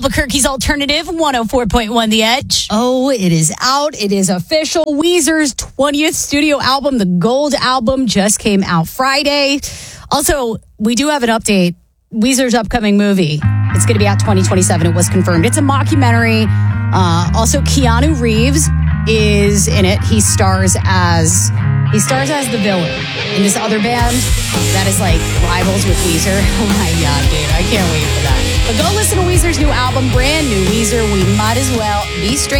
Albuquerque's Alternative 104.1 The Edge. Oh, it is out. It is official. Weezer's 20th studio album, the Gold Album, just came out Friday. Also, we do have an update. Weezer's upcoming movie. It's going to be out 2027. It was confirmed. It's a mockumentary. Also, Keanu Reeves is in it. He stars as the villain in this other band that is like rivals with Weezer. Oh my God, dude. I can't wait for that. But go listen to Weezer's new album, brand new Weezer. We might as well be strangers.